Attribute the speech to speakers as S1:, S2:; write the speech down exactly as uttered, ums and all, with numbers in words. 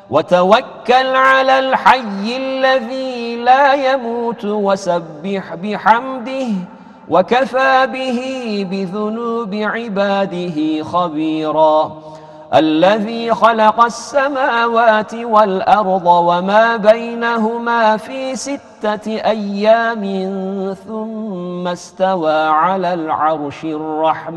S1: وتوكل على الحي الذي لا يموت وسبح بحمده وكفى به بذنوب عباده خبيرا الذي خلق السماوات والأرض وما بينهما في ستة أيام ثم استوى على العرش الرحمن